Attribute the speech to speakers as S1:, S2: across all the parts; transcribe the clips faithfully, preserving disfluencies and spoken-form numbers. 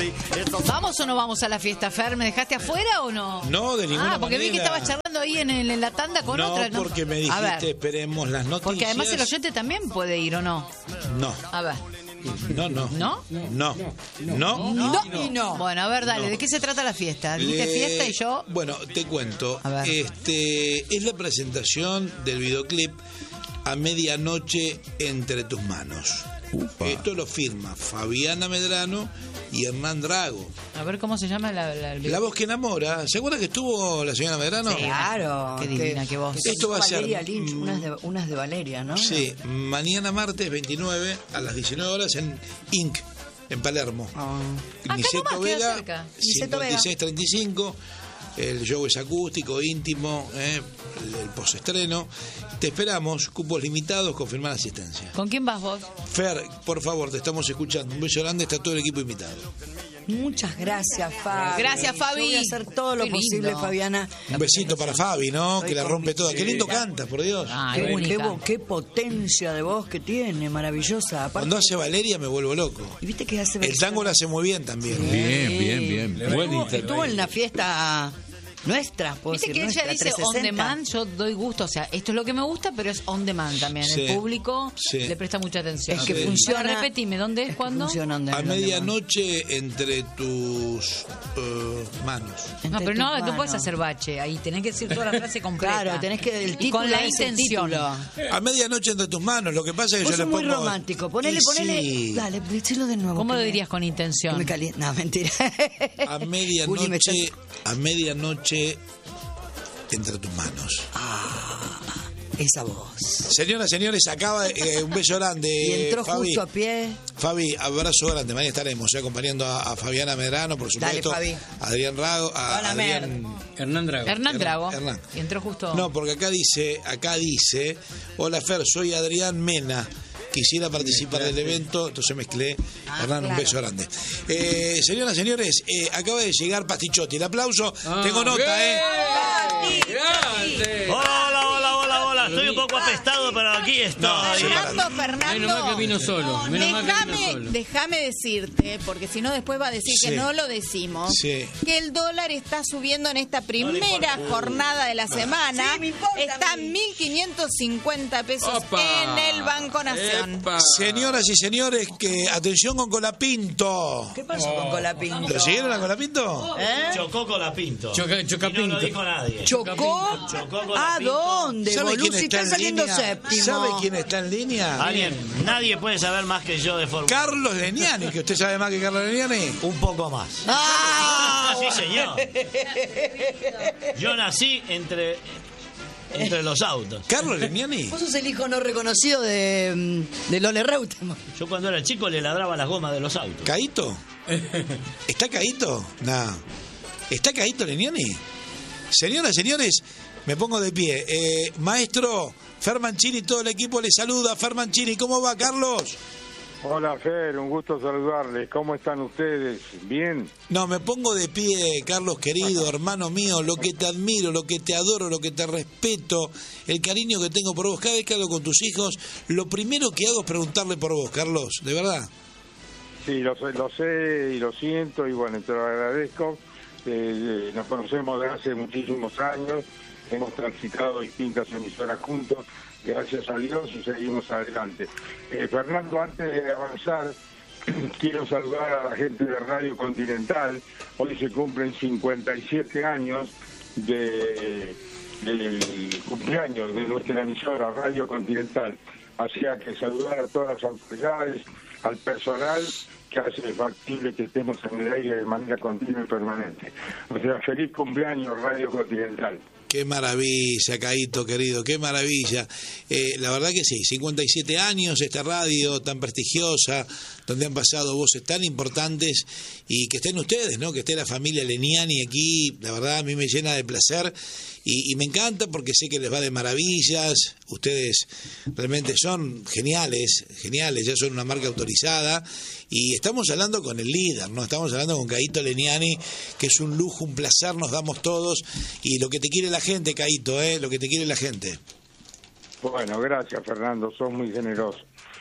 S1: ¿Vamos o no vamos a la fiesta, Fer? ¿Me dejaste afuera o no?
S2: No, de ninguna
S1: Ah, porque
S2: manera.
S1: vi que estabas charlando ahí en, el, en la tanda con
S2: no,
S1: otra. No,
S2: porque me dijiste, esperemos las noticias.
S1: Porque además el oyente también puede ir, ¿o no?
S2: No.
S1: A ver.
S2: No, no.
S1: ¿No?
S2: No. No. No.
S1: No y no. Bueno, a ver, dale, ¿de qué se trata la fiesta? Dijiste
S2: Le-
S1: fiesta y yo...
S2: Bueno, te cuento.
S1: A ver.
S2: Este es la presentación del videoclip A Medianoche Entre Tus Manos.
S3: Upa.
S2: Esto lo firma Fabiana Medrano y Hernán Drago.
S1: A ver, ¿cómo se llama la... la,
S2: La voz que enamora. ¿Se acuerda que estuvo la señora Medrano?
S1: Sí.
S4: Claro.
S1: Qué divina que vos.
S2: Esto va a ser-
S4: Valeria Lynch, unas de, unas de Valeria, ¿no?
S2: Sí, mañana martes veintinueve a las diecinueve horas en Inc, en Palermo.
S4: Ah.
S1: Acá
S2: Niceto
S1: nomás, queda
S2: Vega,
S1: cerca.
S4: Niceto Vega.
S2: cincuenta y seis treinta y cinco. El show es acústico, íntimo, eh, el, el postestreno. Te esperamos, cupos limitados, confirmar asistencia.
S1: ¿Con quién vas vos?
S2: Fer, por favor, te estamos escuchando. Un beso grande, está todo el equipo invitado.
S4: Muchas gracias, Fabi.
S1: Gracias, Fabi.
S4: Yo voy a hacer todo lo
S1: Qué lindo.
S4: posible, Fabiana.
S2: Un besito para Fabi, ¿no? Que la rompe toda. Qué lindo canta, por Dios.
S1: Ah,
S4: Qué,
S1: es
S4: qué,
S1: única.
S4: vo- qué potencia de voz que tiene, maravillosa. Aparte,
S2: Cuando hace Valeria me vuelvo loco.
S4: y viste que hace
S2: El tango lo hace muy bien también.
S3: Bien, bien, bien. Buen
S4: Estuvo,
S3: internet.
S4: estuvo en la fiesta nuestra, puedo
S1: Viste
S4: decir,
S1: que ella
S4: nuestra,
S1: dice on
S4: trescientos sesenta.
S1: demand, yo doy gusto, o sea, esto es lo que me gusta, pero es on demand también.
S2: Sí.
S1: El público
S2: Sí.
S1: le presta mucha atención.
S4: Es que
S2: Sí.
S4: funciona.
S1: Bueno, repetime, ¿dónde es,
S4: que
S1: cuándo?
S4: funciona on
S2: A
S4: demand.
S2: medianoche entre tus eh, manos.
S1: No,
S4: Entre
S1: pero no,
S4: tus
S1: no puedes
S4: manos.
S1: hacer bache ahí, tenés que decir toda la frase completa.
S4: Claro, tenés que el
S1: Y
S4: título
S1: con la
S4: es el
S1: intención.
S4: título.
S2: A medianoche entre tus manos. Lo que pasa es que
S4: Vos
S2: yo
S4: sos
S2: le
S4: muy
S2: pongo...
S4: romántico. Ponele,
S2: Y
S4: ponele.
S2: sí.
S4: Dale, decilo de nuevo.
S1: ¿Cómo
S4: que
S1: lo
S4: me-
S1: dirías con
S4: que
S1: intención?
S4: me calienta. No, mentira.
S2: A
S4: Juli, me
S2: medianoche,
S4: estás-
S2: a medianoche entre tus manos.
S4: Esa voz.
S2: Señoras, señores, acaba eh, un beso grande.
S4: Y entró
S2: Fabi.
S4: justo a pie.
S2: Fabi, abrazo grande. Mañana estaremos eh, acompañando a, a Fabiana Medrano, por
S4: Dale,
S2: supuesto.
S4: Fabi.
S2: A Adrián Rago. A
S4: Hola,
S2: Adrián...
S5: Hernán Drago.
S1: Hernán Drago.
S2: Hernán.
S1: Y entró justo...
S2: No, porque acá dice, acá dice, hola Fer, soy Adrián Mena. Quisiera participar del evento, entonces mezclé.
S4: Ah,
S2: Hernán, un
S4: claro.
S2: beso grande. Eh, señoras, señores, eh, acaba de llegar Pastichotti. El aplauso. Tengo nota, ¿eh?
S5: ¡Grande!
S6: Hola, hola, hola, hola. Estoy un poco apestado, pero aquí estoy.
S2: No, sí,
S7: Fernando,
S5: Menos mal
S7: Fernando,
S5: que vino solo. Menos mal que vino
S7: déjame,
S5: solo.
S7: déjame decirte, porque si no después va a decir
S2: Sí.
S7: que no lo decimos,
S2: Sí.
S7: que el dólar está subiendo en esta primera jornada de la semana.
S4: Sí, me importa
S7: Está
S4: a mí.
S7: mil quinientos cincuenta pesos
S5: Opa.
S7: en el Banco Nación.
S5: Epa.
S2: Señoras y señores, que atención con Colapinto.
S4: ¿Qué pasó con Colapinto?
S2: ¿Lo siguieron a Colapinto?
S4: ¿Eh?
S6: Chocó con la Pinto.
S5: Choca-
S6: Y
S5: Chocapinto.
S6: no lo dijo nadie.
S4: ¿Chocó?
S6: Chocó con
S4: ¿A
S6: la Pinto.
S4: dónde,
S2: ¿Sabe quién
S4: boludo? Si
S2: está
S4: está
S2: en
S4: saliendo
S2: línea?
S4: séptimo.
S2: ¿Sabe quién está en línea?
S6: Alguien, nadie puede saber más que yo de fútbol.
S2: Carlos Leniani, que usted sabe más que Carlos Leniani.
S6: Un poco más.
S4: ¡Ah!
S6: Sí, señor. Yo nací entre, entre los autos.
S2: Carlos Leniani.
S4: Vos sos el hijo no reconocido de, mm, de Lole Reutemann.
S6: Yo cuando era chico le ladraba las gomas de los autos.
S2: ¿Caíto? ¿Está Caíto? No. ¿Está Caíto Leniani? Señoras, señores, me pongo de pie. Eh, maestro Fer Mancini, todo el equipo le saluda. Fer Mancini, ¿cómo va, Carlos?
S8: Hola Fer, un gusto saludarles. ¿Cómo están ustedes? ¿Bien?
S2: No, me pongo de pie, Carlos querido, hermano mío, lo que te admiro, lo que te adoro, lo que te respeto, el cariño que tengo por vos. Cada vez que hablo con tus hijos, lo primero que hago es preguntarle por vos, Carlos, ¿de verdad?
S8: Sí, lo sé, lo sé y lo siento y bueno, te lo agradezco. Eh, eh, nos conocemos desde hace muchísimos años, hemos transitado distintas emisoras juntos, gracias a Dios y seguimos adelante. Eh, Fernando, antes de avanzar, quiero saludar a la gente de Radio Continental. Hoy se cumplen cincuenta y siete años de, del cumpleaños de nuestra emisora Radio Continental. Así que saludar a todas las autoridades, al personal que hace factible que estemos en el aire de manera continua y permanente. O sea, feliz cumpleaños Radio Continental.
S2: Qué maravilla, Caíto, querido, qué maravilla. Eh, la verdad que sí, cincuenta y siete años, esta radio tan prestigiosa, donde han pasado voces tan importantes y que estén ustedes, ¿no? Que esté la familia Leniani aquí, la verdad a mí me llena de placer y, y me encanta porque sé que les va de maravillas. Ustedes realmente son geniales, geniales, ya son una marca autorizada y estamos hablando con el líder, ¿no? Estamos hablando con Caíto Leniani, que es un lujo, un placer, nos damos todos y lo que te quiere la gente, Caíto, ¿eh? Lo que te quiere la gente.
S8: Bueno, gracias Fernando, sos muy generoso.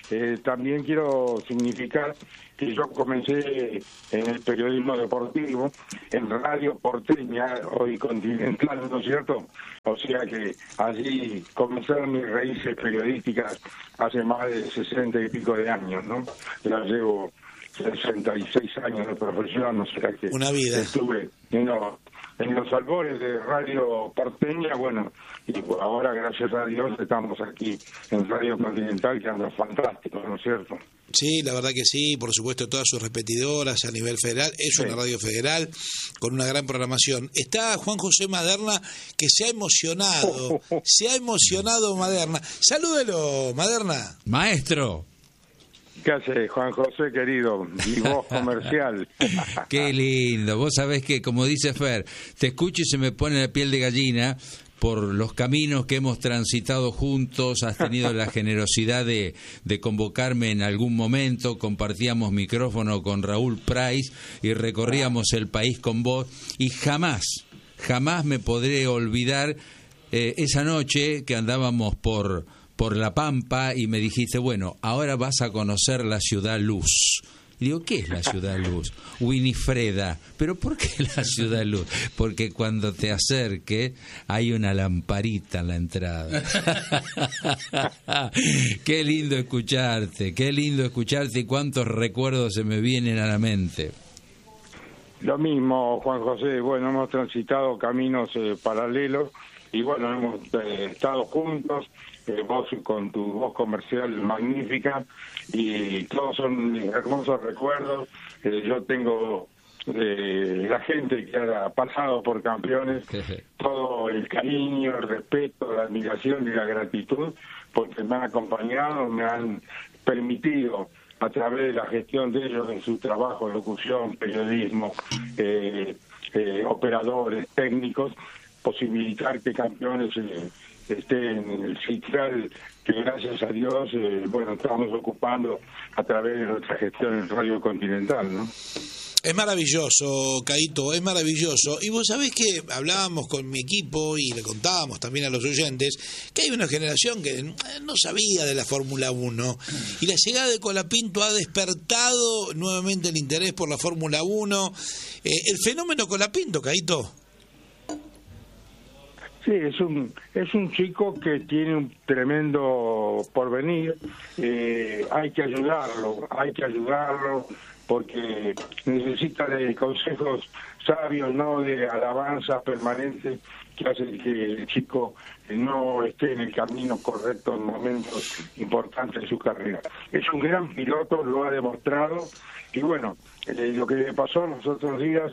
S8: Eh, también quiero significar que yo comencé en el periodismo deportivo, en Radio Porteña, hoy Continental, ¿no es cierto? O sea que allí comenzaron mis raíces periodísticas hace más de sesenta y pico de años, ¿no? Ya llevo sesenta y seis años de profesión, o sea que
S2: una vida.
S8: Estuve en los, en los albores de Radio Porteña, bueno, y ahora gracias a Dios estamos aquí en Radio Continental, que anda fantástico, ¿no es cierto?
S2: Sí, la verdad que sí, por supuesto todas sus repetidoras a nivel federal, es
S8: Sí.
S2: una radio federal con una gran programación. Está Juan José Maderna, que se ha emocionado, se ha emocionado Maderna. Salúdelo, Maderna.
S3: Maestro.
S8: ¿Qué hace, Juan José, querido? Mi voz comercial.
S3: Qué lindo. Vos sabés que, como dice Fer, te escucho y se me pone la piel de gallina por los caminos que hemos transitado juntos. Has tenido la generosidad de, de convocarme en algún momento. Compartíamos micrófono con Raúl Price y recorríamos el país con vos. Y jamás, jamás me podré olvidar eh, esa noche que andábamos por... por La Pampa y me dijiste, bueno, ahora vas a conocer la Ciudad Luz. Y digo, ¿qué es la Ciudad Luz? Winifreda. ¿Pero por qué la Ciudad Luz? Porque cuando te acerque hay una lamparita en la entrada. Qué lindo escucharte, qué lindo escucharte y cuántos recuerdos se me vienen a la mente.
S8: Lo mismo, Juan José, bueno, hemos transitado caminos eh, paralelos y bueno, hemos eh, estado juntos, eh, vos con tu voz comercial magnífica y todos son hermosos recuerdos. Eh, yo tengo eh, la gente que ha pasado por Campeones, todo el cariño, el respeto, la admiración y la gratitud, porque me han acompañado, me han permitido a través de la gestión de ellos en su trabajo, locución, periodismo, eh, eh, operadores, técnicos, posibilitar que Campeones eh, esté en el citral que gracias a Dios, eh, bueno, estamos ocupando a través de nuestra gestión en Radio Continental, ¿no?
S2: Es maravilloso, Caíto, es maravilloso. Y vos sabés que hablábamos con mi equipo y le contábamos también a los oyentes que hay una generación que no sabía de la Fórmula uno y la llegada de Colapinto ha despertado nuevamente el interés por la Fórmula uno. Eh, el fenómeno Colapinto, Caíto.
S8: Sí, es un es un chico que tiene un tremendo porvenir. Eh, hay que ayudarlo, hay que ayudarlo porque necesita de consejos sabios, no de alabanzas permanentes que hacen que el chico no esté en el camino correcto en momentos importantes de su carrera. Es un gran piloto, lo ha demostrado y bueno, eh, lo que le pasó en los otros días,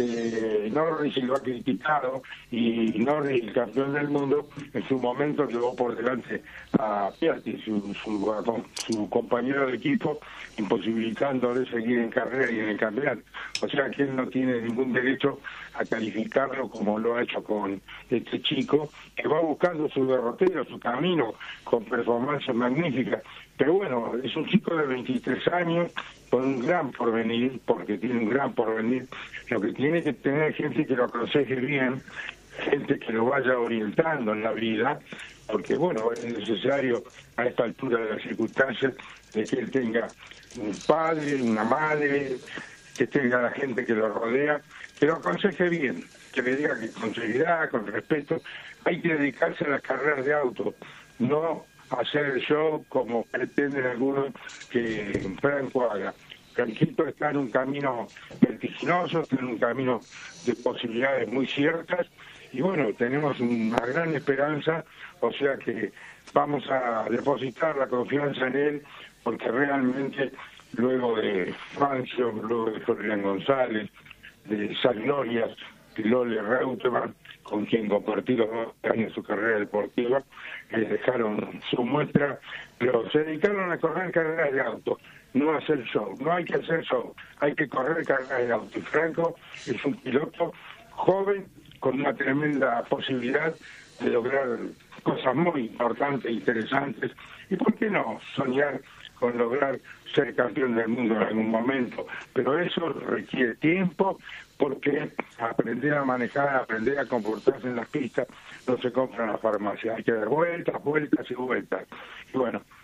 S8: eh, Norris lo ha criticado y Norris, el campeón del mundo, en su momento llevó por delante a Piatti, su, su, su compañero de equipo, imposibilitándole seguir en carrera y en el campeonato. O sea que él no tiene ningún derecho a calificarlo como lo ha hecho con este chico, que va buscando su derrotero, su camino, con performance magnífica. Pero bueno, es un chico de veintitrés años, con un gran porvenir, porque tiene un gran porvenir. Lo que tiene que tener gente que lo aconseje bien, gente que lo vaya orientando en la vida, porque bueno, es necesario a esta altura de las circunstancias de que él tenga un padre, una madre, que tenga la gente que lo rodea, que lo aconseje bien, que le diga que con seriedad, con respeto, hay que dedicarse a las carreras de auto, no hacer el show como pretenden algunos que Franco haga. Franquito está en un camino vertiginoso, está en un camino de posibilidades muy ciertas y bueno, tenemos una gran esperanza, o sea que vamos a depositar la confianza en él porque realmente luego de Francio, luego de Florian González, de Saglorias, de Lole Reutemann, con quien compartí los dos años de su carrera deportiva, eh, dejaron su muestra, pero se dedicaron a correr carreras de auto, no a hacer show. No hay que hacer show, hay que correr carreras de auto. Y Franco es un piloto joven con una tremenda posibilidad de lograr cosas muy importantes, interesantes, y por qué no soñar con lograr ser campeón del mundo en algún momento, pero eso requiere tiempo, porque aprender a manejar, aprender a comportarse en las pistas no se compra en la farmacia, hay que dar vueltas, vueltas y vueltas. Y bueno,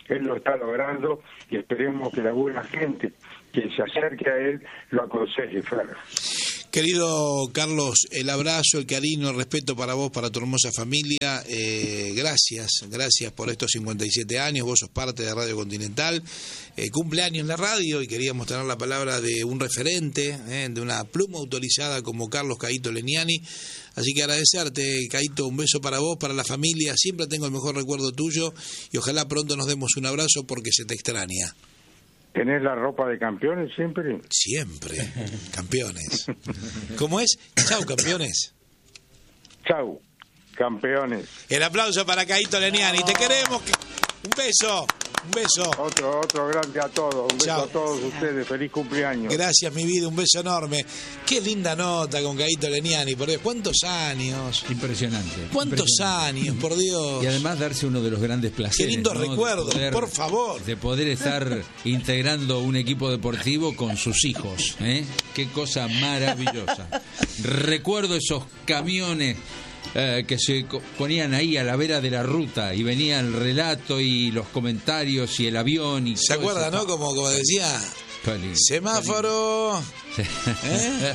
S8: él lo está logrando y esperemos que la buena gente que se acerque a él lo aconseje, Fer.
S2: Querido Carlos, el abrazo, el cariño, el respeto para vos, para tu hermosa familia. Eh, gracias, gracias por estos cincuenta y siete años. Vos sos parte de Radio Continental. Eh, cumpleaños en la radio y queríamos tener la palabra de un referente, eh, de una pluma autorizada como Carlos Caíto Leniani. Así que agradecerte, Caíto, un beso para vos, para la familia. Siempre tengo el mejor recuerdo tuyo y ojalá pronto nos demos un abrazo porque se te extraña.
S8: ¿Tenés la ropa de campeones siempre?
S2: Siempre, campeones. ¿Cómo es? Chau, campeones.
S8: Chau, campeones.
S2: El aplauso para Caíto Leniani. Te queremos. Un beso, un beso.
S8: Otro, otro grande a todos. Un beso
S2: Chau.
S8: a todos ustedes. Feliz cumpleaños.
S2: Gracias, mi vida. Un beso enorme. Qué linda nota con Caíto Leniani. Por Dios, ¿cuántos años?
S3: Impresionante.
S2: ¿Cuántos
S3: impresionante.
S2: años, por Dios?
S3: Y además darse uno de los grandes placeres.
S2: Qué lindos
S3: ¿no?
S2: recuerdos,
S3: De poder-
S2: por favor.
S3: De poder estar integrando un equipo deportivo con sus hijos. ¿eh? Qué cosa maravillosa. Recuerdo esos camiones eh, que se co- ponían ahí a la vera de la ruta y venía el relato y los comentarios y el avión. Y
S2: ¿Se
S3: todo
S2: acuerda,
S3: eso.
S2: no? Como, como decía,
S3: Qué lindo,
S2: semáforo. ¿Eh?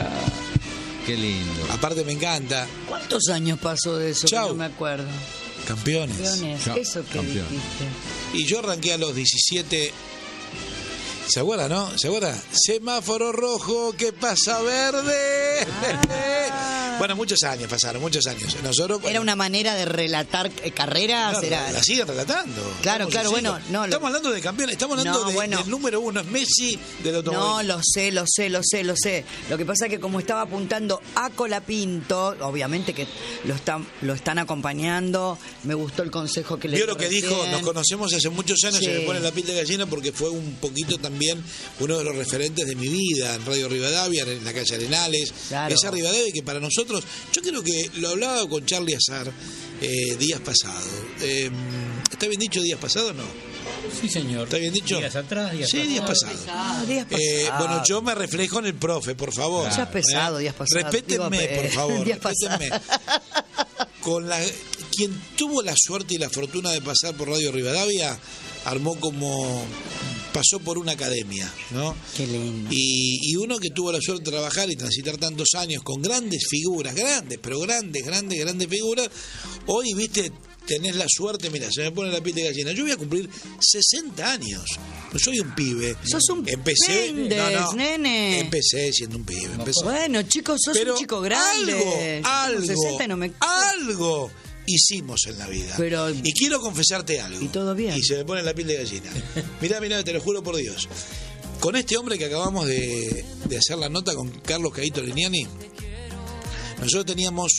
S3: Qué lindo.
S2: Aparte me encanta.
S4: ¿Cuántos años pasó de eso?
S2: Chau.
S4: Que no me acuerdo.
S2: Campeones.
S4: Campeones,
S3: Chau,
S4: eso que
S3: campeón.
S4: dijiste.
S2: Y yo arranqué a los diecisiete. ¿Se acuerda, no? ¿Se acuerda? Semáforo rojo, ¿qué pasa verde? Bueno, muchos años pasaron, muchos años. Nosotros,
S4: Era una manera de relatar eh, carreras.
S2: Claro,
S4: era...
S2: la siguen relatando.
S4: Claro,
S2: Somos
S4: claro,
S2: sus
S4: bueno,
S2: hijos.
S4: no, lo-
S2: Estamos hablando de campeones, estamos hablando
S4: No,
S2: de-
S4: bueno.
S2: del número uno, es Messi del automóvil.
S4: No, lo sé, lo sé, lo sé, lo sé. Lo que pasa es que como estaba apuntando a Colapinto, obviamente que lo están, lo están acompañando, me gustó el consejo que le
S2: Vio
S4: dio
S2: lo que
S4: recién.
S2: dijo, nos conocemos hace muchos años,
S4: Sí.
S2: se me pone la piel de gallina porque fue un poquito también uno de los referentes de mi vida en Radio Rivadavia, en la calle Arenales.
S4: Claro.
S2: Esa Rivadavia que para nosotros, yo creo que lo hablaba con Charlie Azar eh, días pasados. Eh, ¿Está bien dicho días pasados o no?
S5: Sí, señor.
S2: ¿Está bien dicho?
S5: Días atrás, días
S2: Sí,
S5: atrás.
S2: días pasados.
S4: Ah, días
S2: Eh,
S4: pasados.
S2: bueno, yo me reflejo en el profe, por favor.
S4: Ya es pesado,
S2: ¿Eh?
S4: días pasados.
S2: Respétenme,
S4: Digo, eh,
S2: por favor.
S4: días
S2: Respétenme. Con la, quien tuvo la suerte y la fortuna de pasar por Radio Rivadavia, armó como... pasó por una academia, ¿no?
S4: Qué lindo.
S2: Y, y uno que tuvo la suerte de trabajar y transitar tantos años con grandes figuras, grandes, pero grandes, grandes, grandes figuras, hoy, viste, tenés la suerte, mira, se me pone la piel de gallina. Yo voy a cumplir sesenta años. No soy un pibe.
S4: Sos un
S2: Empecé,
S4: pendes,
S2: no, no,
S4: nene.
S2: Empecé siendo un pibe. Empecé.
S4: Bueno, chicos, sos
S2: Pero
S4: un chico grande.
S2: algo,
S4: Yo tengo
S2: algo,
S4: sesenta y no me...
S2: algo hicimos en la vida.
S4: Pero-
S2: y quiero confesarte algo.
S4: Y todo bien.
S2: Y se me pone la piel de gallina. Mirá, mirá, te lo juro por Dios. Con este hombre que acabamos de, de hacer la nota, con Carlos Caíto Leniani, nosotros teníamos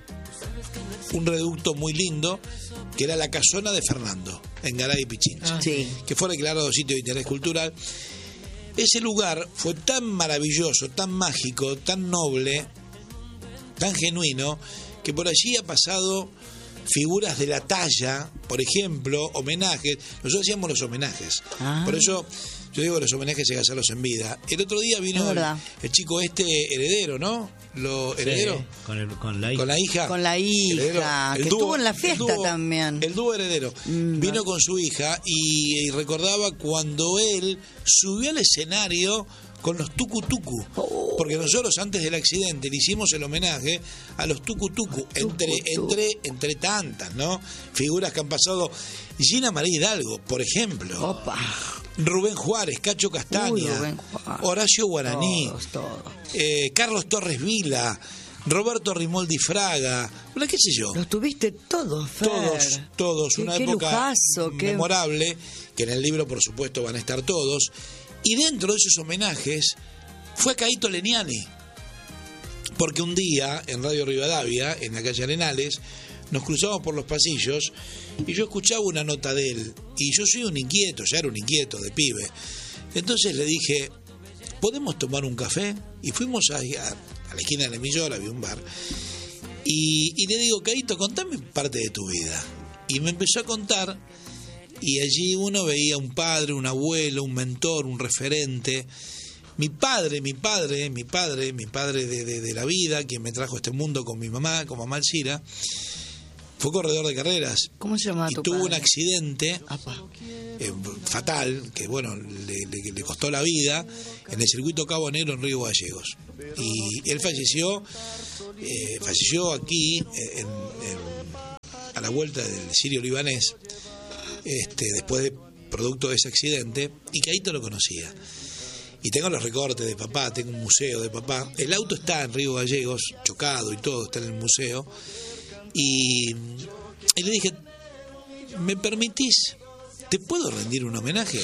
S2: un reducto muy lindo, que era la casona de Fernando, en Garay y Pichincha,
S4: Sí.
S2: que fue declarado sitio de interés cultural. Ese lugar fue tan maravilloso, tan mágico, tan noble, tan genuino, que por allí ha pasado figuras de la talla, por ejemplo, homenajes. Nosotros hacíamos los homenajes.
S4: Ah.
S2: Por eso yo digo que los homenajes hay que hacerlos en vida. El otro día
S4: Es
S2: vino el,
S4: verdad.
S2: el chico este heredero, ¿no? Lo heredero.
S6: Sí, con, el, con la hija.
S2: Con la hija.
S4: Con la hija,
S2: Heredero.
S4: que
S2: El dúo-
S4: estuvo en la
S2: el
S4: fiesta
S2: dúo-
S4: también.
S2: El dúo heredero.
S4: Mm,
S2: Vino
S4: no.
S2: con su hija y, y recordaba cuando él subió al escenario con los tucu tucu.
S4: Oh.
S2: Porque nosotros antes del accidente le hicimos el homenaje a los tucu tucu, entre,
S4: tucu.
S2: entre, entre tantas, ¿no? Figuras que han pasado. Gina María Hidalgo, por ejemplo.
S4: Opa.
S2: Rubén Juárez, Cacho Castaña,
S4: Uy, Rubén Juárez.
S2: Horacio Guaraní,
S4: Todos, todos.
S2: eh, Carlos Torres Vila, Roberto Rimoldi Fraga, bueno, qué sé yo.
S4: Los tuviste todos, Fer.
S2: Todos, todos,
S4: Qué-
S2: una
S4: qué
S2: época
S4: lujazo, qué-
S2: memorable, que en el libro por supuesto van a estar todos, y dentro de esos homenajes fue Caíto Leniani, porque un día en Radio Rivadavia, en la calle Arenales, nos cruzamos por los pasillos y yo escuchaba una nota de él, y yo soy un inquieto, ya era un inquieto de pibe, entonces le dije, ¿podemos tomar un café? Y fuimos a, a, a la esquina de la emisora, había un bar, y, y le digo, Caíto, contame parte de tu vida. Y me empezó a contar, y allí uno veía un padre, un abuelo, un mentor, un referente. Mi padre, mi padre, mi padre, mi padre de, de, de la vida, quien me trajo a este mundo con mi mamá, con mamá Alcira, fue corredor de carreras.
S4: ¿Cómo se llamaba
S2: y
S4: tu
S2: tuvo
S4: padre?
S2: un accidente
S4: Apa.
S2: eh, fatal, que bueno, le, le- le costó la vida en el circuito Cabo Negro en Río Gallegos. Y él falleció, eh, falleció aquí, eh, en, en- a la vuelta del Sirio Libanés, este, después de producto de ese accidente, y Caíto lo conocía. Y tengo los recortes de papá, tengo un museo de papá. El auto está en Río Gallegos, chocado y todo, está en el museo. Y, y le dije, ¿me permitís? ¿Te puedo rendir un homenaje?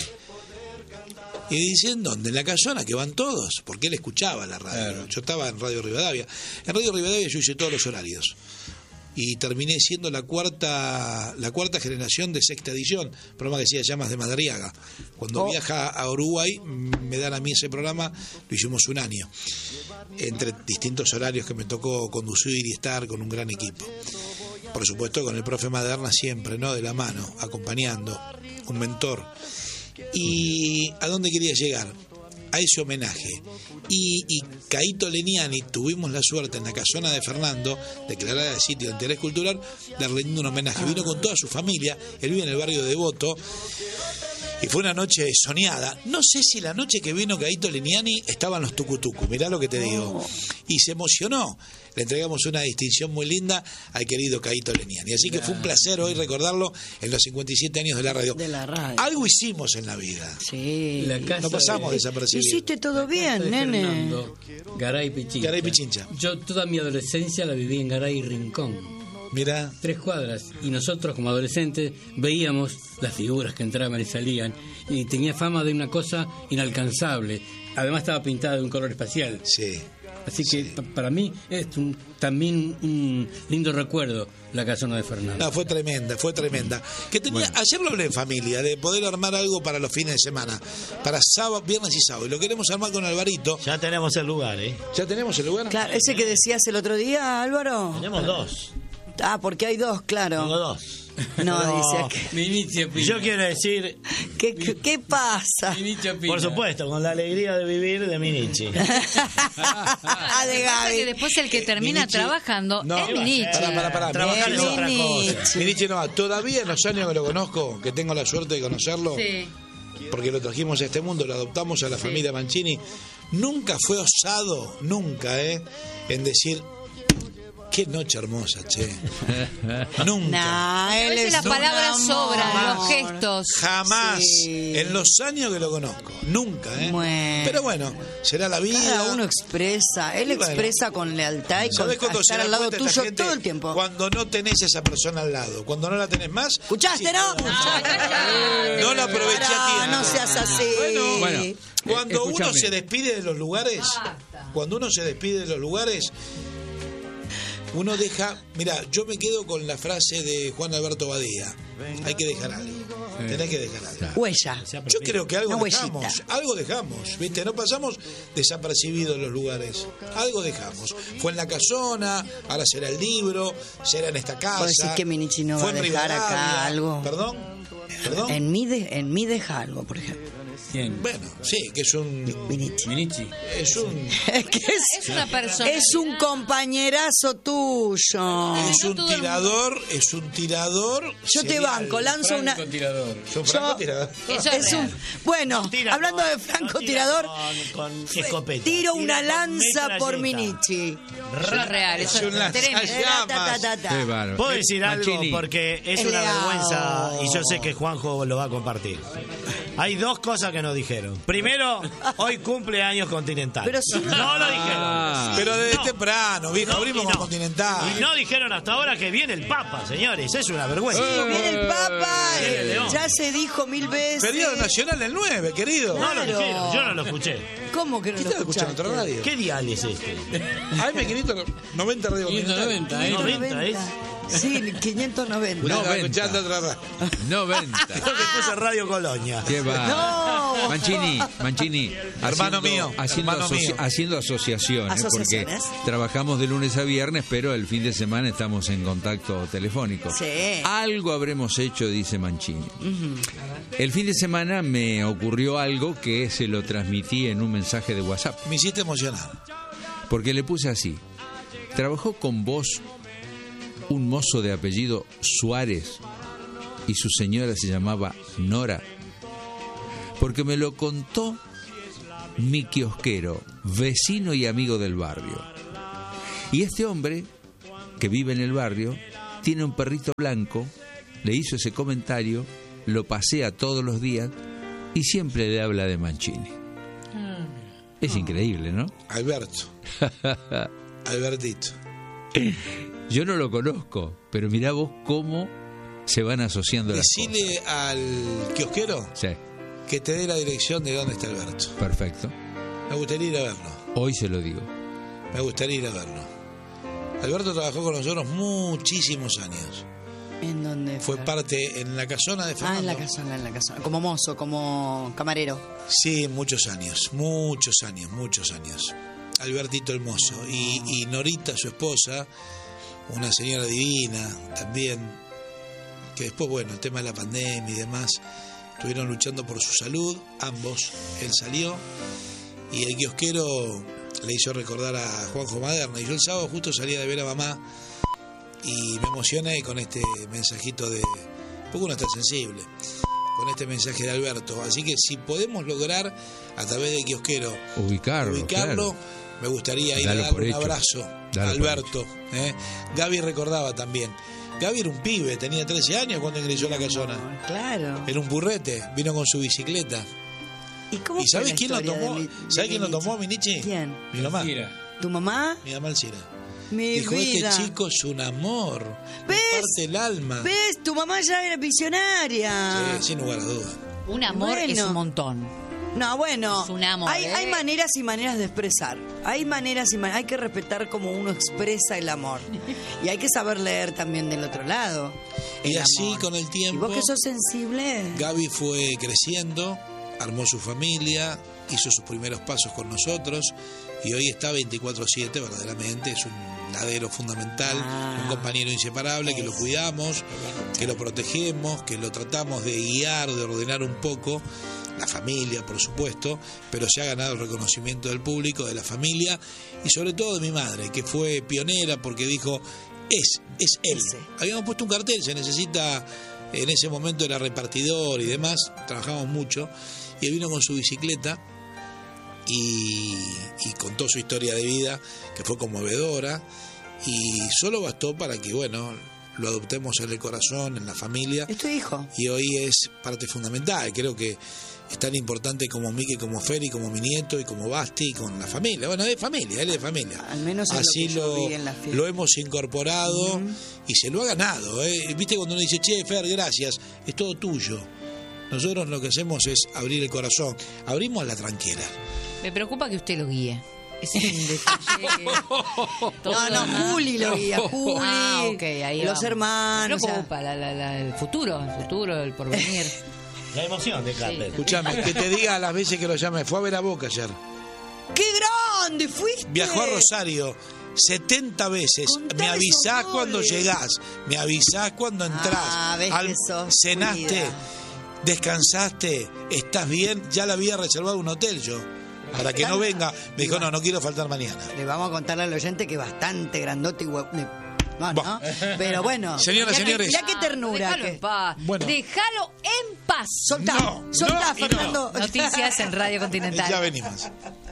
S2: Y dice, ¿en dónde? En la casona, que van todos, porque él escuchaba la radio.
S3: Claro.
S2: Yo estaba en Radio Rivadavia. En Radio Rivadavia yo hice todos los horarios. Y terminé siendo la cuarta la cuarta generación de Sexta Edición, programa que se llama Llamas de Madariaga. Cuando
S4: Oh.
S2: viaja a Uruguay, me dan a mí ese programa, lo hicimos un año, entre distintos horarios que me tocó conducir y estar con un gran equipo. Por supuesto con el profe Maderna siempre, ¿no? De la mano, acompañando, un mentor. ¿Y a dónde quería llegar? A ese homenaje. Y, y Caíto Leniani, tuvimos la suerte en la casona de Fernando, declarada de sitio de interés cultural, de rendir un homenaje. Vino con toda su familia, él vive en el barrio de Devoto, y fue una noche soñada. No sé si la noche que vino Caíto Leniani estaban los tucutucu, mirá lo que te digo. Y se emocionó. Le entregamos una distinción muy linda al querido Caíto Leniani. Así que fue un placer hoy recordarlo en los cincuenta y siete años de la radio.
S4: De la radio.
S2: Algo hicimos en la vida.
S4: Sí.
S5: La casa
S2: No pasamos
S5: de-
S2: desapercibidos.
S4: Hiciste todo
S5: de
S4: bien, nene.
S5: Fernando, Garay Pichincha.
S2: Garay Pichincha.
S5: Yo toda mi adolescencia la viví en Garay Rincón,
S2: Mira,
S5: tres cuadras, y nosotros como adolescentes veíamos las figuras que entraban y salían, y tenía fama de una cosa inalcanzable. Además estaba pintada de un color espacial.
S2: sí.
S5: Así que pa- para mí es un- también un lindo recuerdo la casona de Fernando.
S2: No, fue tremenda, fue tremenda. Que tenía, ayer lo hablé en familia, de poder armar algo para los fines de semana, para sábado, viernes y sábado. Y lo queremos armar con Alvarito.
S6: Ya tenemos el lugar, ¿eh?
S2: ¿Ya tenemos el lugar?
S4: Claro, ese que decías el otro día, Álvaro.
S6: Tenemos dos.
S4: Ah, porque hay dos,
S6: Tengo
S4: claro.
S6: dos.
S4: No,
S6: Pero
S4: dice que...
S5: Minichi opina.
S6: Yo quiero decir,
S4: ¿Qué, qué, qué pasa?
S5: Minichi opina.
S6: por supuesto, con la alegría de vivir de Minichi.
S4: Ah, de
S1: Pasa que
S4: Gaby.
S1: después el que termina
S2: Minichi-
S1: trabajando
S2: No,
S1: es Minichi.
S2: Pará, pará, pará.
S6: Trabajar
S2: Minichi
S6: es otra
S2: no.
S6: cosa.
S2: Minichi no, todavía en los años que lo conozco, que tengo la suerte de conocerlo,
S1: Sí.
S2: porque lo trajimos a este mundo, lo adoptamos a la familia Mancini, nunca fue osado, nunca, ¿eh? En decir, qué noche hermosa, che. Nunca.
S4: Nah,
S1: A
S4: él
S1: veces
S4: es
S1: las
S4: un
S1: palabras
S4: amor.
S1: sobran, los gestos.
S2: Jamás,
S4: Sí.
S2: en los años que lo conozco, nunca, ¿eh?
S4: Bueno.
S2: Pero bueno, será la vida.
S4: Cada uno expresa, él
S2: Y bueno.
S4: expresa con lealtad y con
S2: ¿Sabés cuándo se
S4: estar
S2: da
S4: al lado
S2: cuenta esta
S4: tuyo
S2: gente?
S4: todo el tiempo.
S2: Cuando no tenés esa persona al lado, cuando no la tenés más.
S4: ¿Escuchaste,
S2: sí,
S4: no?
S2: No la aproveché a
S4: Pará,
S2: tiempo.
S4: no seas así.
S2: Bueno,
S3: Bueno,
S2: Cuando
S3: Eh,
S2: uno
S3: escúchame.
S2: se despide de los lugares, cuando uno se despide de los lugares, uno deja, mira, yo me quedo con la frase de Juan Alberto Badía, hay que dejar algo, tenés que dejar algo.
S4: Huella.
S2: Yo creo que algo
S4: Una
S2: dejamos,
S4: huellita.
S2: algo dejamos, ¿viste? No pasamos desapercibidos en los lugares, algo dejamos. Fue en la casona, ahora será el libro, será en esta casa.
S4: ¿Vos decís que Minichi no
S2: fue
S4: va a
S2: en
S4: dejar acá
S2: Rivadavia.
S4: algo?
S2: ¿Perdón? ¿Perdón?
S4: En mí, de- en mí deja algo, por ejemplo.
S5: ¿Quién?
S2: Bueno, sí, que es un...
S4: Minichi.
S5: Minichi.
S2: Es un...
S4: Es que es,
S1: Es una persona.
S4: es un compañerazo tuyo.
S2: Es un
S1: todo el mundo.
S2: tirador, es un tirador.
S4: Yo te
S2: serial.
S4: banco, lanzo una.
S5: Francotirador.
S2: Es un francotirador.
S1: Eso es
S4: Es un,
S1: real.
S4: bueno,
S6: Tira
S4: hablando
S6: con-
S4: de francotirador,
S6: Con, con escopeta.
S4: tiro
S6: Tira
S4: una
S6: con
S4: lanza por
S6: metralleta.
S4: Minichi.
S1: Eso es real. Eso
S2: Es un
S1: es
S2: lanza-
S1: tremendo.
S2: Ay,
S4: Ta, ta, ta, ta.
S3: Qué bárbaro.
S6: Puedo decir algo
S3: Mancini.
S6: porque es
S4: Es
S6: una
S4: leal.
S6: vergüenza y yo sé que Juanjo lo va a compartir. Hay dos cosas que nos dijeron. Primero, hoy cumple años Continental.
S4: Pero sí.
S6: No lo dijeron.
S3: Ah.
S2: Pero desde
S6: No.
S2: temprano, viejo,
S6: No,
S2: abrimos
S6: y
S2: con
S6: no.
S2: Continental.
S6: Y no dijeron hasta ahora que viene el Papa, señores. Es una vergüenza.
S4: Viene el Papa,
S6: Viene el
S4: eh,
S6: León.
S4: ya se dijo mil veces.
S2: Feriado Nacional el nueve, querido.
S6: No lo
S4: Claro.
S6: dijeron, yo no lo escuché.
S4: ¿Cómo que no
S2: ¿Qué
S4: lo
S2: estás escuchando
S4: escuchaste?
S2: otra radio?
S6: ¿Qué dial es este?
S2: A M quinientos noventa Radio
S5: quinientos
S2: Continental.
S5: noventa, ¿eh?
S6: noventa es.
S4: Sí, quinientos noventa.
S2: No,
S3: noventa.
S2: escuchando otra radio.
S3: noventa.
S6: Creo que puse Radio Colonia.
S3: Qué va.
S4: No.
S3: Mancini, Mancini,
S2: Hermano
S3: haciendo-
S2: mío,
S3: haciendo,
S2: hermano
S3: asoci-
S2: mío.
S3: haciendo asociaciones, porque
S4: Asociaciones.
S3: trabajamos de lunes a viernes, pero el fin de semana estamos en contacto telefónico.
S4: Sí.
S3: Algo habremos hecho, dice Mancini. El fin de semana me ocurrió algo que se lo transmití en un mensaje de WhatsApp,
S2: Me hiciste emocionar.
S3: porque le puse así: trabajó con vos un mozo de apellido Suárez y su señora se llamaba Nora? Porque me lo contó mi kiosquero, vecino y amigo del barrio. Y este hombre, que vive en el barrio, tiene un perrito blanco, le hizo ese comentario, lo pasea todos los días y siempre le habla de Mancini. Es increíble, ¿no?
S2: Alberto. Albertito.
S3: Yo no lo conozco, pero mirá vos cómo se van asociando las cosas.
S2: Decile al kiosquero
S3: Sí,
S2: que te dé la dirección de dónde está Alberto.
S3: perfecto.
S2: Me gustaría ir a verlo.
S3: Hoy se lo digo.
S2: Me gustaría ir a verlo. Alberto trabajó con nosotros muchísimos años.
S4: ¿En dónde
S2: Fue parte en la casona de Fernando.
S4: Ah, en la casona, en la casona. Como mozo, como camarero.
S2: Sí, muchos años, muchos años, muchos años. Albertito el mozo. Y, y Norita, su esposa, una señora divina también, que después, bueno, el tema de la pandemia y demás, estuvieron luchando por su salud, ambos. Él salió y el kiosquero le hizo recordar a Juanjo Maderna. Y yo el sábado justo salía de ver a mamá y me emocioné con este mensajito de... Porque uno está sensible con este mensaje de Alberto. Así que si podemos lograr a través del kiosquero
S3: Ubicarlo,
S2: ubicarlo,
S3: claro.
S2: me gustaría ir
S3: Dalo
S2: a darle
S3: por
S2: un
S3: hecho.
S2: abrazo
S3: Dalo
S2: a
S3: por
S2: Alberto. ¿eh? Gaby recordaba también. Gaby era un pibe, tenía trece años cuando ingresó a la casona.
S4: Claro.
S2: Era un burrete, vino con su bicicleta.
S4: ¿Y cómo
S2: ¿Y
S4: fue
S2: sabes
S4: la
S2: quién lo
S4: historia
S2: tomó?
S4: de Mi-
S2: ¿Sabes
S4: de
S2: quién lo
S4: Minichi?
S2: tomó, Minichi?
S4: ¿Quién?
S2: Mi mamá.
S5: Mira,
S4: ¿Tu mamá?
S2: Mi mamá Alcira.
S4: Mi
S2: Dijo,
S4: vida.
S2: este chico es un amor. Me
S4: ¿Ves?
S2: parte el alma.
S4: ¿Ves? Tu mamá ya era visionaria.
S2: Sí, sin lugar a dudas.
S1: Un amor es
S4: Bueno.
S1: un montón.
S4: No, bueno.
S1: Es un amor,
S4: hay,
S1: ¿eh?
S4: hay maneras y maneras de expresar. Hay maneras y maneras. Hay que respetar cómo uno expresa el amor. Y hay que saber leer también del otro lado.
S2: Y
S4: el
S2: así
S4: amor.
S2: con el
S4: ¿Y
S2: tiempo,
S4: vos que sos sensible?
S2: Gaby fue creciendo, armó su familia, hizo sus primeros pasos con nosotros y hoy está veinticuatro siete, verdaderamente es un ladero fundamental,
S4: Ah.
S2: un compañero inseparable que lo cuidamos, que lo protegemos, que lo tratamos de guiar, de ordenar un poco, la familia por supuesto, pero se ha ganado el reconocimiento del público, de la familia y sobre todo de mi madre, que fue pionera porque dijo, es, es él.
S4: Ese.
S2: Habíamos puesto un cartel, se necesita, en ese momento era repartidor y demás, trabajamos mucho, y él vino con su bicicleta y, y contó su historia de vida, que fue conmovedora, y solo bastó para que, bueno, lo adoptemos en el corazón, en la familia,
S4: Es tu hijo.
S2: y hoy es parte fundamental. Creo que es tan importante como Miki, como Feri, como mi nieto y como Basti, con la familia. Bueno, es familia, él es familia.
S4: Al menos es
S2: así
S4: lo que yo
S2: lo,
S4: vi en la fiesta.
S2: lo hemos incorporado y se lo ha ganado. ¿eh? Viste cuando uno dice, che, Fer, gracias, es todo tuyo. Nosotros lo que hacemos es abrir el corazón, abrimos la tranquera.
S1: Me preocupa que usted lo guíe. Ese es un detalle que... todo
S4: No,
S1: lo
S4: no,
S1: demás-
S4: Juli lo guía. Juli.
S1: Ah, ok, ahí
S4: Los
S1: vamos.
S4: hermanos.
S1: Me
S4: o sea,
S1: preocupa la- la- la- el futuro, el futuro, el porvenir.
S6: La emoción de Carter.
S2: Escuchame, que te diga las veces que lo llamé. Fue a ver a Boca ayer.
S4: ¡Qué grande fuiste!
S2: Viajó a Rosario setenta veces.
S4: Contame
S2: Me avisás
S4: esos
S2: cuando
S4: goles.
S2: llegás. Me avisás cuando entrás.
S4: Ah, ves que sos
S2: cenaste,
S4: cuida.
S2: descansaste, estás bien. Ya le había reservado un hotel yo. Para que no venga. Me dijo, no, no quiero faltar mañana.
S4: Le vamos a contarle al oyente que es bastante grandote y hue- de- No, no.
S2: Bah.
S4: Pero bueno.
S2: Señoras,
S4: mirá que-
S2: señores.
S4: Mirá qué ternura.
S1: Déjalo
S4: que-
S1: en paz.
S2: Bueno.
S1: Déjalo en paz.
S4: Soltá,
S2: No,
S4: soltá,
S2: no y no.
S4: Fernando.
S1: Noticias en Radio
S2: Ya
S1: Continental.
S2: venimos.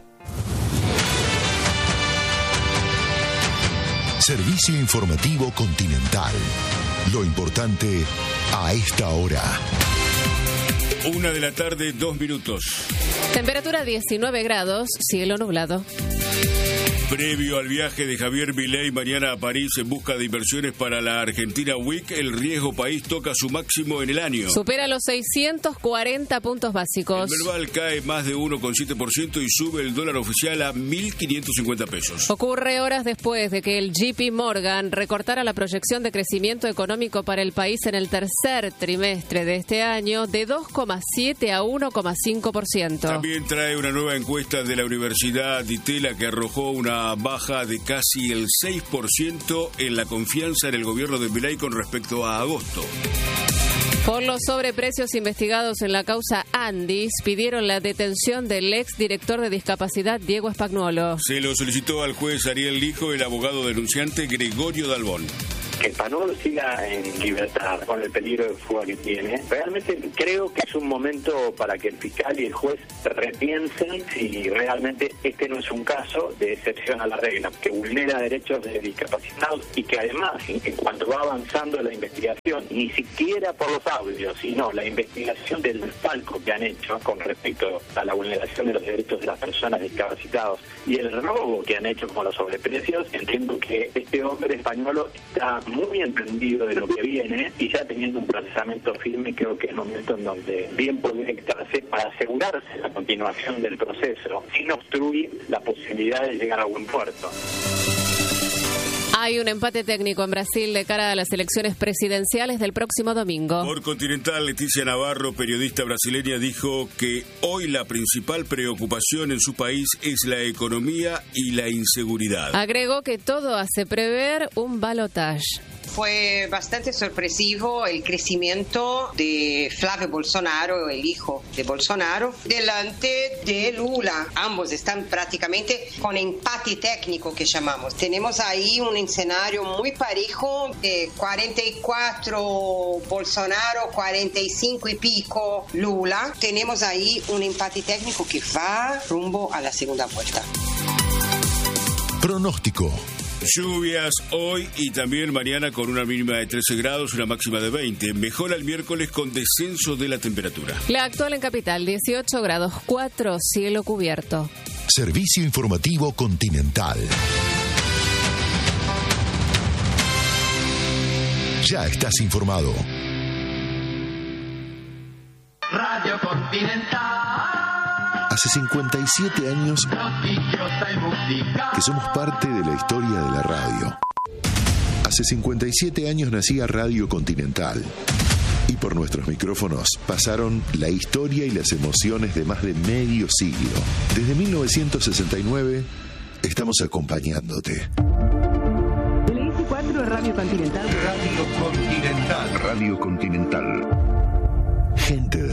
S9: Servicio informativo Continental. Lo importante a esta hora.
S10: Una de la tarde, dos minutos.
S11: Temperatura diecinueve grados, cielo nublado.
S10: Previo al viaje de Javier Milei mañana a París en busca de inversiones para la Argentina Week, el riesgo país toca su máximo en el año.
S11: Supera los seiscientos cuarenta puntos
S10: El
S11: básicos.
S10: Merval cae más de uno coma siete por ciento y sube el dólar oficial a mil quinientos cincuenta pesos.
S11: Ocurre horas después de que el J P Morgan recortara la proyección de crecimiento económico para el país en el tercer trimestre de este año de dos coma siete a uno coma cinco por ciento.
S10: También trae una nueva encuesta de la Universidad de Itela que arrojó una baja de casi el seis por ciento en la confianza en el gobierno de Milei con respecto a agosto.
S11: Por los sobreprecios investigados en la causa Andis, pidieron la detención del ex director de discapacidad Diego Spagnuolo.
S10: Se lo solicitó al juez Ariel Lijo el abogado denunciante Gregorio Dalbón.
S12: que Español siga en libertad con el peligro de fuga que tiene. Realmente creo que es un momento para que el fiscal y el juez repiensen si realmente este no es un caso de excepción a la regla, que vulnera derechos de discapacitados y que además, en cuanto va avanzando la investigación, ni siquiera por los audios, sino la investigación del desfalco que han hecho con respecto a la vulneración de los derechos de las personas discapacitadas y el robo que han hecho con los sobreprecios, entiendo que este hombre español está muy entendido de lo que viene y ya teniendo un procesamiento firme, creo que es el momento en donde bien podría dictarse para asegurarse la continuación del proceso sin obstruir la posibilidad de llegar a buen puerto.
S11: Hay un empate técnico en Brasil de cara a las elecciones presidenciales del próximo domingo.
S10: Por Continental, Leticia Navarro, periodista brasileña, dijo que hoy la principal preocupación en su país es la economía y la inseguridad.
S11: Agregó que todo hace prever un balotaje.
S13: Fue bastante sorpresivo el crecimiento de Flávio Bolsonaro, el hijo de Bolsonaro, delante de Lula. Ambos están prácticamente con empate técnico que llamamos. Tenemos ahí un escenario muy parejo, de cuarenta y cuatro Bolsonaro, cuarenta y cinco y pico Lula. Tenemos ahí un empate técnico que va rumbo a la segunda vuelta.
S9: Pronóstico.
S10: Lluvias hoy y también mañana con una mínima de trece grados y una máxima de veinte. Mejora el miércoles con descenso de la temperatura.
S11: La actual en Capital, dieciocho grados cuatro, cielo cubierto.
S9: Servicio informativo Continental. Ya estás informado.
S14: Radio Continental.
S9: Hace cincuenta y siete años que somos parte de la historia de la radio. Hace cincuenta y siete años nacía Radio Continental. Y por nuestros micrófonos pasaron la historia y las emociones de más de medio siglo. Desde mil novecientos sesenta y nueve estamos acompañándote.
S15: El I C cuatro de Radio Continental.
S9: Radio Continental. Radio Continental. Gente de